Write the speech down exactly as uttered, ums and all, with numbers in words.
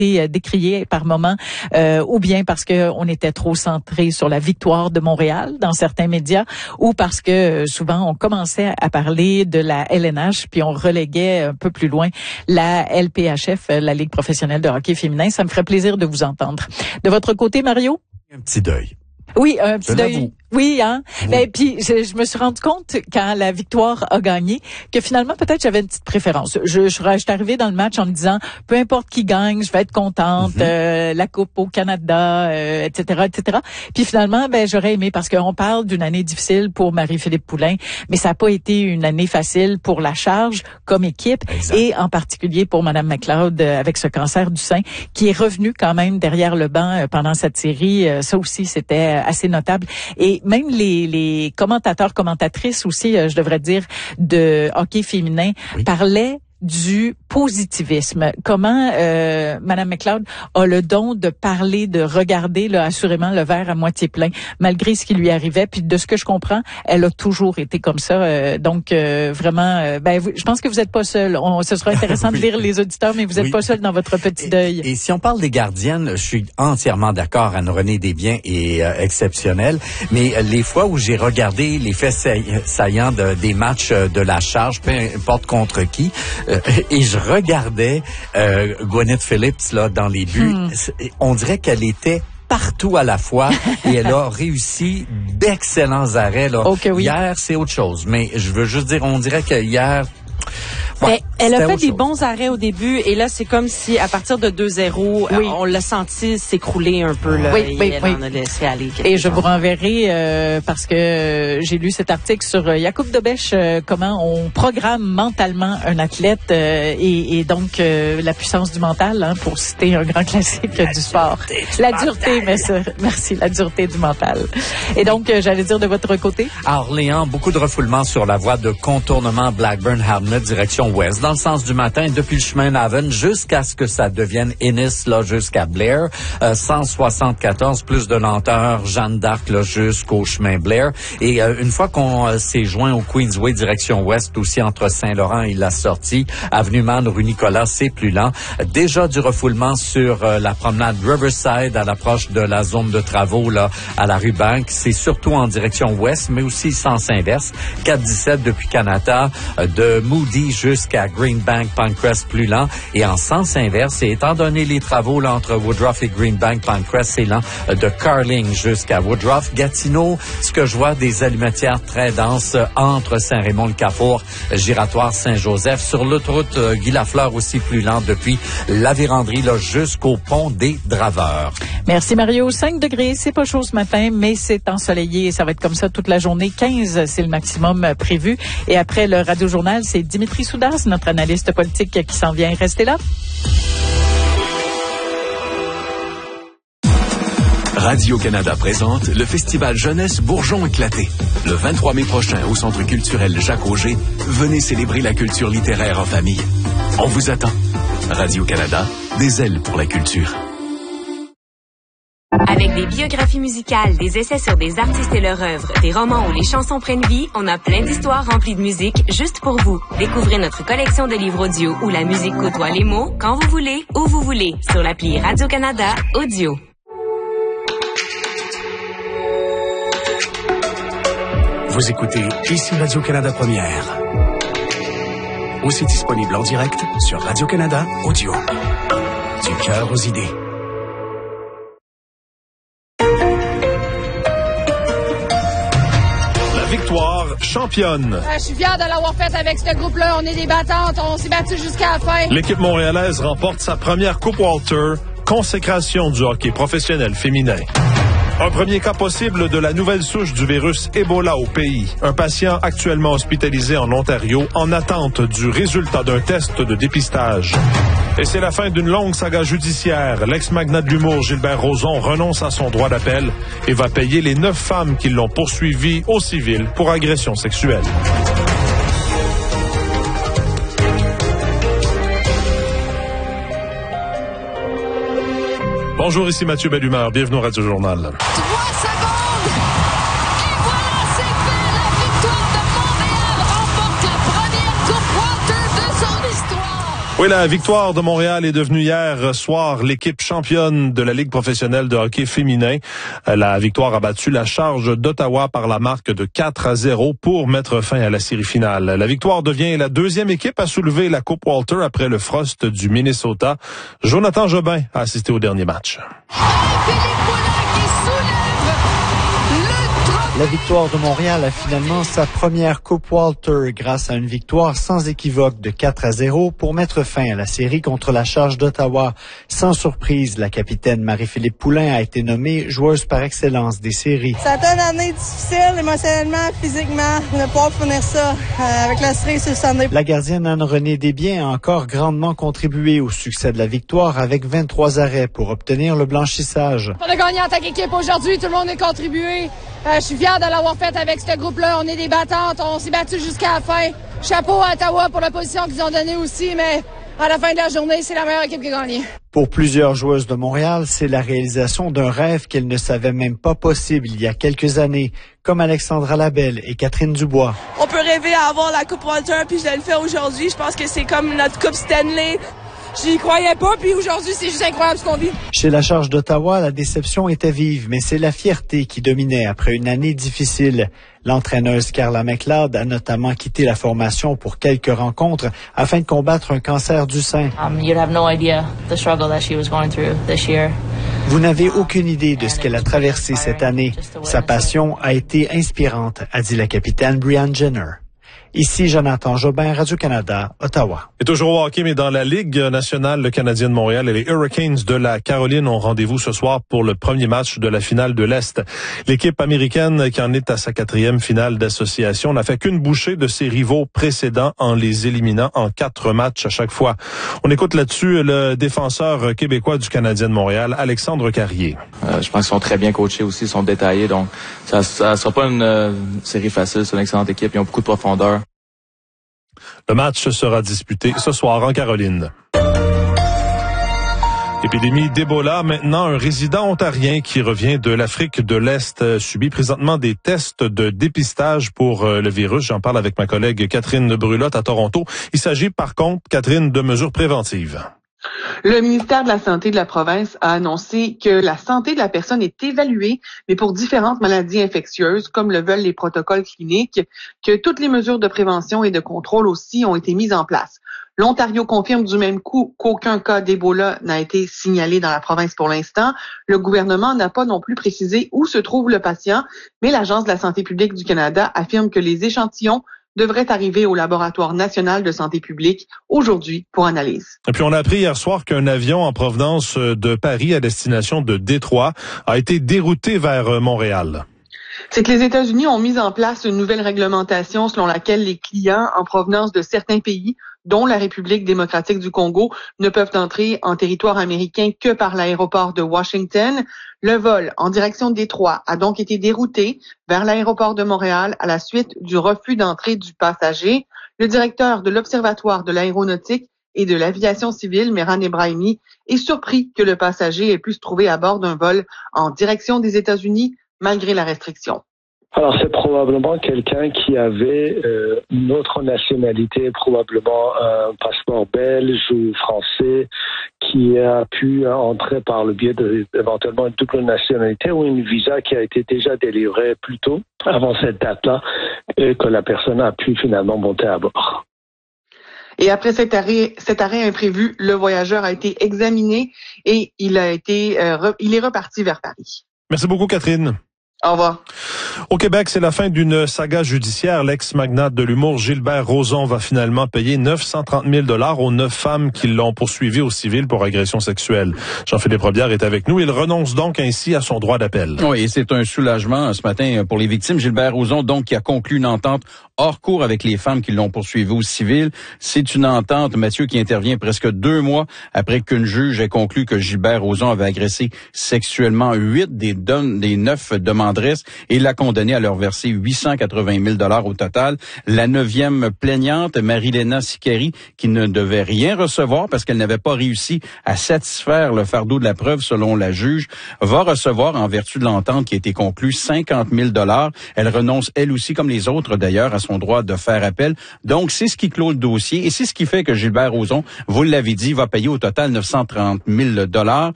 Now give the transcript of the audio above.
été décrié par moments, euh, ou bien parce que on était trop centré sur la victoire de Montréal dans certains médias, ou parce que euh, souvent on commençait à parler de la L N H puis on reléguait un peu plus loin la L P H F, la Ligue professionnelle de hockey féminin. Ça me ferait plaisir de vous entendre. De votre côté, Mario? Un petit deuil. Oui, un petit Je deuil. l'avoue. Oui, hein. Oui. Ben, puis je, je me suis rendu compte quand la victoire a gagné que finalement peut-être j'avais une petite préférence. Je, je, je suis arrivée dans le match en me disant peu importe qui gagne, je vais être contente. Mm-hmm. euh, la coupe au Canada, euh, et cetera, et cetera. Puis finalement, ben j'aurais aimé parce qu'on parle d'une année difficile pour Marie-Philippe Poulin, mais ça n'a pas été une année facile pour la charge comme équipe exact. Et en particulier pour Madame McLeod euh, avec ce cancer du sein qui est revenu quand même derrière le banc euh, pendant cette série. Euh, ça aussi c'était assez notable et même les, les commentateurs, commentatrices aussi, euh, je devrais dire, de hockey féminin oui. parlaient du positivisme. Comment euh, Madame McLeod a le don de parler, de regarder là, assurément le verre à moitié plein, malgré ce qui lui arrivait. Puis de ce que je comprends, elle a toujours été comme ça. Euh, donc euh, vraiment, euh, ben vous, je pense que vous n'êtes pas seul. On, ce sera intéressant oui. de lire les auditeurs, mais vous n'êtes oui. pas seul dans votre petit deuil. Et, et si on parle des gardiennes, je suis entièrement d'accord. Anne-Renée Desbiens est euh, exceptionnelle. Mais euh, les fois où j'ai regardé les faits saillants de, des matchs de la charge, peu importe contre qui, euh, et je regardais euh, Gwyneth Phillips là dans les buts, hmm. on dirait qu'elle était partout à la fois et elle a réussi d'excellents arrêts là. Okay, oui. Hier, c'est autre chose, mais je veux juste dire, on dirait que hier Ouais, elle a fait des chose. bons arrêts au début et là c'est comme si à partir de deux zéro oui. on l'a senti s'écrouler un peu là. Oui, et oui, elle oui. en a laissé aller. Et je temps. vous renverrai euh, parce que j'ai lu cet article sur euh, Jacob Dobèche, euh, comment on programme mentalement un athlète euh, et, et donc euh, la puissance du mental, hein, pour citer un grand classique la du sport. Du la dureté, mais ça, merci, la dureté du mental. Et donc euh, j'allais dire de votre côté. À Orléans, beaucoup de refoulement sur la voie de contournement Blackburn-Hamlet direction ouest, dans le sens du matin, depuis le chemin Navan jusqu'à ce que ça devienne Ennis, là, jusqu'à Blair. Euh, cent soixante-quatorze, plus de lenteur, Jeanne d'Arc, là, jusqu'au chemin Blair. Et euh, une fois qu'on euh, s'est joint au Queensway, direction ouest, aussi entre Saint-Laurent et la sortie, avenue Man, rue Nicolas, c'est plus lent. Déjà du refoulement sur euh, la promenade Riverside, à l'approche de la zone de travaux, là, à la rue Bank. C'est surtout en direction ouest, mais aussi sens inverse. quatre dix-sept depuis Canada, euh, de Moody jusqu'à Greenbank, Pinecrest, plus lent. Et en sens inverse, et étant donné les travaux là, entre Woodruff et Greenbank, Pinecrest, c'est lent. De Carling jusqu'à Woodruff. Gatineau, ce que je vois, des allumetières très denses entre Saint-Raymond-le-Carrefour, Giratoire, Saint-Joseph. Sur l'autoroute euh, Guy-Lafleur, aussi plus lent depuis la Vérandrie là, jusqu'au pont des Draveurs. Merci Mario. cinq degrés, c'est pas chaud ce matin, mais c'est ensoleillé et ça va être comme ça toute la journée. quinze, c'est le maximum prévu. Et après le Radio-Journal, c'est Dimitri Soudas, notre analyste politique qui s'en vient. Restez là. Radio-Canada présente le festival Jeunesse Bourgeon éclaté. Le vingt-trois mai prochain au Centre culturel Jacques Auger, venez célébrer la culture littéraire en famille. On vous attend. Radio-Canada, des ailes pour la culture. Avec des biographies musicales, des essais sur des artistes et leur œuvre, des romans où les chansons prennent vie, on a plein d'histoires remplies de musique juste pour vous. Découvrez notre collection de livres audio où la musique côtoie les mots, quand vous voulez, où vous voulez, sur l'appli Radio-Canada Audio. Vous écoutez ici Radio-Canada Première. Aussi disponible en direct sur Radio-Canada Audio. Du cœur aux idées. Victoire championne. Euh, je suis fière de l'avoir faite avec ce groupe-là. On est des battantes. On s'est battus jusqu'à la fin. L'équipe montréalaise remporte sa première Coupe Walter, consécration du hockey professionnel féminin. Un premier cas possible de la nouvelle souche du virus Ebola au pays. Un patient actuellement hospitalisé en Ontario en attente du résultat d'un test de dépistage. Et c'est la fin d'une longue saga judiciaire. L'ex-magnat de l'humour Gilbert Rozon renonce à son droit d'appel et va payer les neuf femmes qui l'ont poursuivi au civil pour agression sexuelle. Bonjour, ici Mathieu Bellumeur. Bienvenue au Radio-Journal. Trois secondes! Et voilà, c'est fait! La victoire de Montréal remporte la première Coupe Walter de son histoire! Oui, la victoire de Montréal est devenue hier soir l'équipe championne de la Ligue professionnelle de hockey féminin. La victoire a battu la Charge d'Ottawa par la marque de quatre à zéro pour mettre fin à la série finale. La victoire devient la deuxième équipe à soulever la Coupe Walter après le Frost du Minnesota. Jonathan Jobin a assisté au dernier match. La victoire de Montréal a finalement sa première Coupe Walter grâce à une victoire sans équivoque de quatre à zéro pour mettre fin à la série contre la Charge d'Ottawa. Sans surprise, la capitaine Marie-Philippe Poulin a été nommée joueuse par excellence des séries. Ça a été une année difficile, émotionnellement, physiquement, de pouvoir finir ça euh, avec la série sur le Sunday. La gardienne Anne-Renée Desbiens a encore grandement contribué au succès de la victoire avec vingt-trois arrêts pour obtenir le blanchissage. On a gagné en tant qu'équipe aujourd'hui, tout le monde a contribué. Euh, je suis fier de l'avoir fait avec ce groupe-là. On est des battantes, on s'est battu jusqu'à la fin. Chapeau à Ottawa pour la position qu'ils ont donnée aussi, mais à la fin de la journée, c'est la meilleure équipe qui a gagné. Pour plusieurs joueuses de Montréal, c'est la réalisation d'un rêve qu'elles ne savaient même pas possible il y a quelques années, comme Alexandra Labelle et Catherine Dubois. On peut rêver à avoir la Coupe Walter, puis je le fais aujourd'hui. Je pense que c'est comme notre Coupe Stanley. J'y croyais pas, puis aujourd'hui, c'est juste incroyable ce qu'on vit. Chez la Charge d'Ottawa, la déception était vive, mais c'est la fierté qui dominait après une année difficile. L'entraîneuse Carla McLeod a notamment quitté la formation pour quelques rencontres afin de combattre un cancer du sein. Um, you'd have no idea the struggle that she was going through this year. Vous n'avez aucune idée de ce qu'elle a traversé cette année. Sa passion a été inspirante, a dit la capitaine Brianne Jenner. Ici, Jonathan Jobin, Radio-Canada, Ottawa. Et toujours au hockey, mais dans la Ligue nationale canadienne de Montréal et les Hurricanes de la Caroline ont rendez-vous ce soir pour le premier match de la finale de l'Est. L'équipe américaine, qui en est à sa quatrième finale d'association, n'a fait qu'une bouchée de ses rivaux précédents en les éliminant en quatre matchs à chaque fois. On écoute là-dessus le défenseur québécois du Canadien de Montréal, Alexandre Carrier. Euh, je pense qu'ils sont très bien coachés aussi, ils sont détaillés, donc ça, ça sera pas une euh, série facile, c'est une excellente équipe, ils ont beaucoup de profondeur. Le match sera disputé ce soir en Caroline. Épidémie d'Ebola. Maintenant, un résident ontarien qui revient de l'Afrique de l'Est subit présentement des tests de dépistage pour le virus. J'en parle avec ma collègue Catherine Brulotte à Toronto. Il s'agit par contre, Catherine, de mesures préventives. Le ministère de la Santé de la province a annoncé que la santé de la personne est évaluée, mais pour différentes maladies infectieuses, comme le veulent les protocoles cliniques, que toutes les mesures de prévention et de contrôle aussi ont été mises en place. L'Ontario confirme du même coup qu'aucun cas d'Ebola n'a été signalé dans la province pour l'instant. Le gouvernement n'a pas non plus précisé où se trouve le patient, mais l'Agence de la santé publique du Canada affirme que les échantillons devrait arriver au Laboratoire national de santé publique aujourd'hui pour analyse. Et puis on a appris hier soir qu'un avion en provenance de Paris à destination de Détroit a été dérouté vers Montréal. C'est que les États-Unis ont mis en place une nouvelle réglementation selon laquelle les clients en provenance de certains pays, dont la République démocratique du Congo, ne peuvent entrer en territoire américain que par l'aéroport de Washington. Le vol en direction de Détroit a donc été dérouté vers l'aéroport de Montréal à la suite du refus d'entrée du passager. Le directeur de l'Observatoire de l'aéronautique et de l'aviation civile, Mehran Ebrahimi, est surpris que le passager ait pu se trouver à bord d'un vol en direction des États-Unis malgré la restriction. Alors, c'est probablement quelqu'un qui avait euh, une autre nationalité, probablement un passeport belge ou français, qui a pu entrer par le biais de, éventuellement, une double nationalité ou une visa qui a été déjà délivrée plus tôt, avant cette date-là, et que la personne a pu finalement monter à bord. Et après cet arrêt, cet arrêt imprévu, le voyageur a été examiné et il a été, euh, re, il est reparti vers Paris. Merci beaucoup, Catherine. Au revoir. Au Québec, c'est la fin d'une saga judiciaire. L'ex-magnate de l'humour Gilbert Rozon va finalement payer neuf cent trente mille dollars aux neuf femmes qui l'ont poursuivi au civil pour agression sexuelle. Jean-Philippe Robillard est avec nous. Il renonce donc ainsi à son droit d'appel. Oui, et c'est un soulagement ce matin pour les victimes. Gilbert Rozon, donc, qui a conclu une entente hors cours avec les femmes qui l'ont poursuivi au civil. C'est une entente, Mathieu, qui intervient presque deux mois après qu'une juge ait conclu que Gilbert Rozon avait agressé sexuellement huit des, don- des neuf demandeurs tendresse et l'a condamné à leur verser huit cent quatre-vingt mille dollars au total. La neuvième plaignante, Marilena Sicari, qui ne devait rien recevoir parce qu'elle n'avait pas réussi à satisfaire le fardeau de la preuve selon la juge, va recevoir, en vertu de l'entente qui a été conclue, cinquante mille dollars. Elle renonce, elle aussi, comme les autres d'ailleurs, à son droit de faire appel. Donc, c'est ce qui clôt le dossier et c'est ce qui fait que Gilbert Rozon, vous l'avez dit, va payer au total neuf cent trente mille dollars.